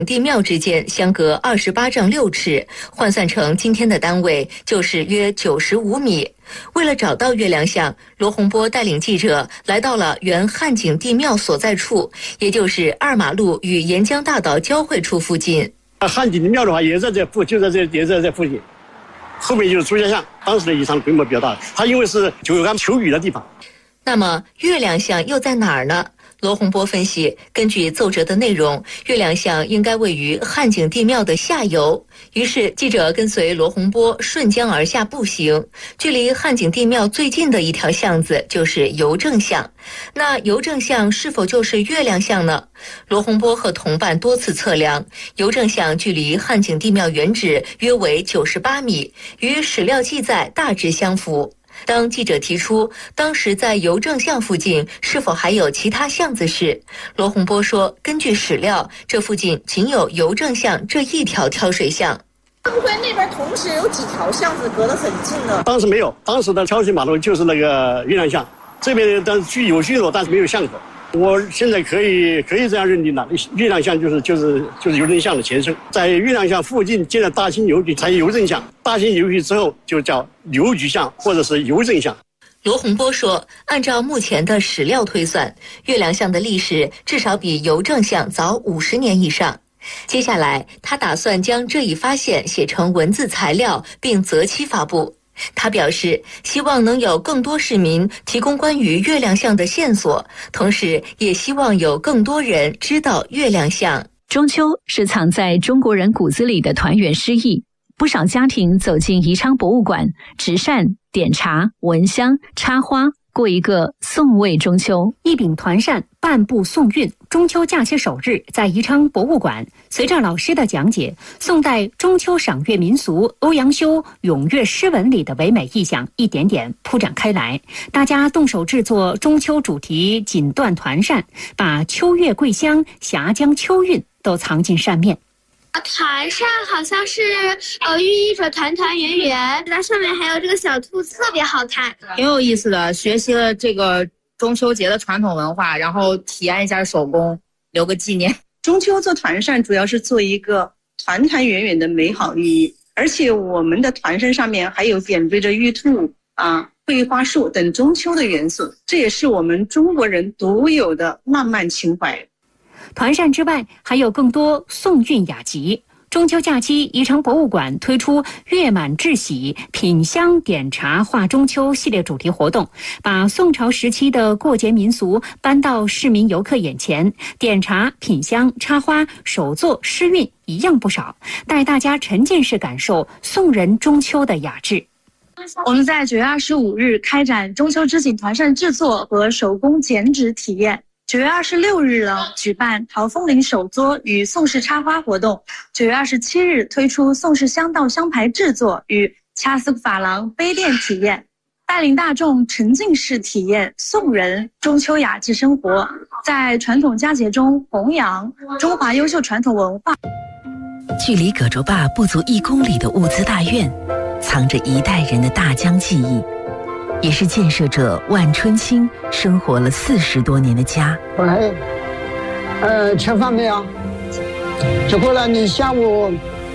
帝庙之间相隔28丈6尺，换算成今天的单位就是约95米。为了找到月亮像，罗洪波带领记者来到了原汉景帝庙所在处，也就是2马路与沿江大道交汇处附近。 汉景帝庙的话也在这附近，后面就是朱家巷，当时的仪场规模比较大，它因为是求雨的地方。 那么月亮像又在哪儿呢？罗洪波分析，根据奏折的内容，月亮像应该位于汉景帝庙的下游。于是记者跟随罗洪波顺江而下步行，距离汉景帝庙最近的一条巷子就是邮政巷。那邮政巷是否就是月亮巷呢？罗洪波和同伴多次测量，邮政巷距离汉景帝庙原址约为98米，与史料记载大致相符。当记者提出当时在邮政巷附近是否还有其他巷子时，罗洪波说，根据史料，这附近仅有邮政巷这一条挑水巷。 会不会那边同时有几条巷子隔得很近呢？ 当时没有，当时的挑水马路就是那个月亮巷，这边但是有居所，但是没有巷口。我现在可以这样认定了，月亮巷就是邮政巷的前身，在月亮巷附近建了大兴邮局，才邮政巷。大兴邮局之后就叫邮局巷或者是邮政巷。 罗洪波说，按照目前的史料推算，月亮巷的历史至少比邮政巷早50年以上。接下来，他打算将这一发现写成文字材料，并择期发布。他表示，希望能有更多市民提供关于月亮巷的线索，同时也希望有更多人知道月亮巷。 中秋是藏在中国人骨子里的团圆诗意，不少家庭走进宜昌博物馆，执扇、点茶、闻香、插花，过一个送味中秋。 一柄团扇，半步送韵。中秋假期首日，在宜昌博物馆，随着老师的讲解，宋代中秋赏月民俗欧阳修咏月诗文里的唯美意象一点点铺展开来。大家动手制作中秋主题锦缎团扇，把秋月桂香、峡江秋韵都藏进扇面。 团扇好像是寓意着团团圆圆，它上面还有这个小兔子，特别好看， 挺有意思的。学习了这个中秋节的传统文化，然后体验一下手工，留个纪念。 中秋做团扇主要是做一个团团圆圆的美好寓意，而且我们的团扇上面还有点缀着玉兔桂花树等中秋的元素，这也是我们中国人独有的浪漫情怀。 团扇之外，还有更多宋韵雅集。中秋假期，宜昌博物馆推出月满至喜、品香点茶话中秋系列主题活动，把宋朝时期的过节民俗搬到市民游客眼前，点茶、品香、插花、手作、诗韵一样不少，带大家沉浸式感受宋人中秋的雅致。 我们在9月25日开展中秋织锦团扇制作和手工剪纸体验。9月26日呢，举办桃风铃手作与宋式插花活动。9月27日推出宋式香道香牌制作与掐丝珐琅杯垫体验，带领大众沉浸式体验宋人中秋雅致生活，在传统佳节中弘扬中华优秀传统文化。 距离葛洲坝不足1公里的物资大院，藏着一代人的大江记忆，也是建设者万春青生活了40多年的家。 喂，吃饭没有？吃过了，你下午。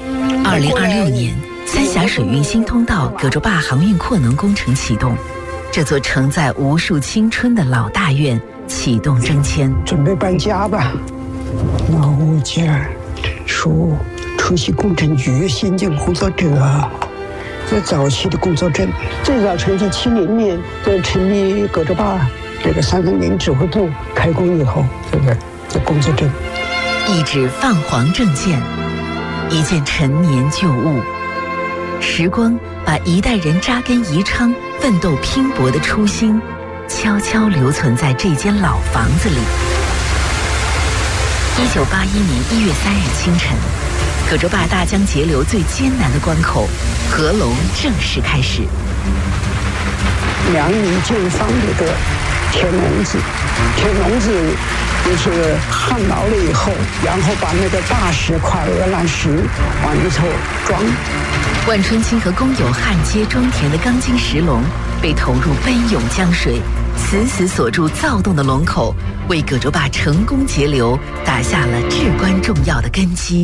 2026年，三峡水运新通道葛洲坝航运扩能工程启动，这座承载无数青春的老大院启动征迁。 准备搬家吧。老家出席工程局新建工作者。这早期的工作证，最早成立70年，成立葛洲坝这个3分营指挥部开工以后，这工作证， 一纸泛黄证件，一件陈年旧物，时光把一代人扎根宜昌、奋斗拼搏的初心，悄悄留存在这间老房子里。1981年1月3日清晨，葛洲坝大江截流最艰难的关口合龙正式开始。 良民建方这个铁笼子就是焊牢了以后，然后把那个大石块鹅卵石往里头装。 万春青和工友焊接装填的钢筋石笼被投入奔涌江水， 死死锁住躁动的龙口，为葛洲坝成功节流打下了至关重要的根基。